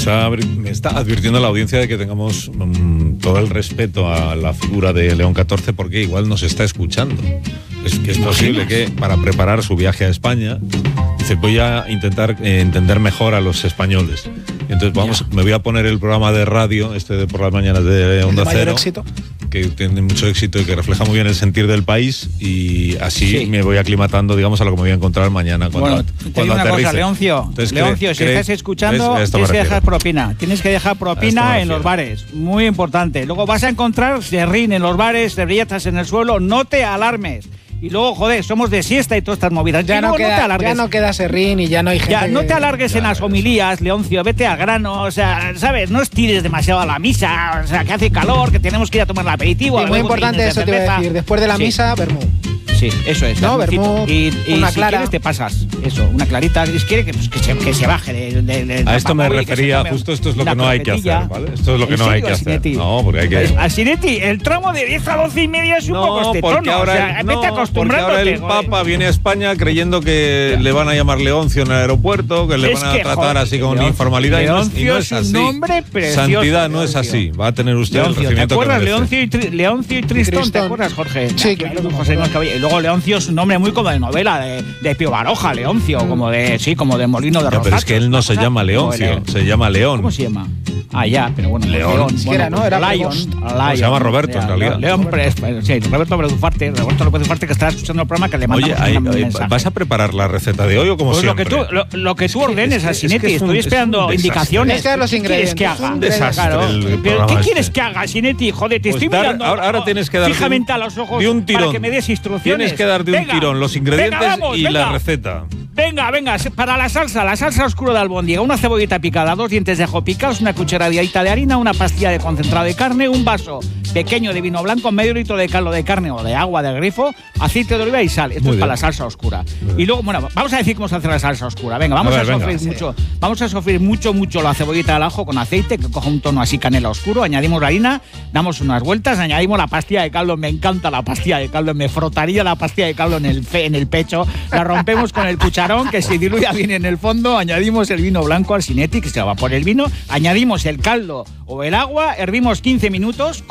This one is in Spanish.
Me está advirtiendo la audiencia de que tengamos todo el respeto a la figura de León XIV, porque igual nos está escuchando. Es que es posible que para preparar su viaje a España dice, voy a intentar entender mejor a los españoles. Y entonces me voy a poner el programa de radio de por las mañanas de Onda Cero, éxito, que tiene mucho éxito y que refleja muy bien el sentir del país, y así me voy aclimatando, digamos, a lo que me voy a encontrar mañana cuando aterrice. Cosa, Leoncio, si estás escuchando, tienes que dejar propina. Tienes que dejar propina en los bares, muy importante. Luego vas a encontrar serrín en los bares, servilletas en el suelo, no te alarmes. Y luego, joder, somos de siesta y todas estas movidas. Ya no queda serrín y ya no hay gente. Ya, no te alargues en las homilías, Leoncio, vete al grano. O sea, ¿sabes? No estires demasiado a la misa. O sea, que hace calor, que tenemos que ir a tomar el aperitivo. Y muy importante eso te iba a decir. Después de la misa, vermú. Sí, eso es. No, vermú, y una si clara. quieres te pasas. Eso, una clarita. Si quieres que se baje de a esto me refería, justo esto es lo que no hay que hacer, ¿vale? Esto es lo que no hay que hacer. No, porque hay que... A Sinetti, el tramo de 10 a 12 y media es un poco estetón. Vete acostumbrándote. El Papa viene a España creyendo que le van a llamar Leoncio en el aeropuerto, que le van a tratar así con informalidad, y no es así. Nombre precioso, Santidad no es así. Va a tener usted el recibimiento que merece. ¿Te acuerdas Leoncio y Tristón? ¿Te acuerdas, Jorge? Sí, claro. Y luego Leoncio es un nombre muy como de novela de Pío Baroja, Leoncio, como de Molino de Rosario. Pero es que él no se llama Leoncio, se llama León. ¿Cómo se llama? pero bueno, León. Era Lion. Se llama Roberto, en realidad. Roberto López Ufarte, que está escuchando el programa, que le mandamos un mensaje. ¿Vas a preparar la receta de hoy o como pues siempre? Lo que tú ordenes, Sinetti. Estoy esperando indicaciones. ¿Qué quieres que haga? Un desastre. ¿Qué quieres que haga, Sinetti? Joder, te estoy mirando. Ahora tienes que dar fijamente a los ojos para que me des instrucciones. Tienes que dar de un tirón los ingredientes y la receta. Venga, para la salsa oscura de albóndiga, una cebollita picada, 2 dientes de ajo picados, una cucharadita de harina, una pastilla de concentrado de carne, un vaso pequeño de vino blanco, medio litro de caldo de carne o de agua del grifo, aceite de oliva y sal. Esto es para la salsa oscura. Y luego, vamos a decir cómo se hace la salsa oscura. Venga, vamos a sofreír mucho la cebollita al ajo con aceite, que coja un tono así canela oscuro, añadimos la harina, damos unas vueltas, añadimos la pastilla de caldo, me encanta la pastilla de caldo, me frotaría la pastilla de caldo en el pecho, la rompemos con el cucharón, que se diluya bien en el fondo, añadimos el vino blanco al Sinetti, que se evapore el vino, añadimos el caldo o el agua, hervimos 15 minutos,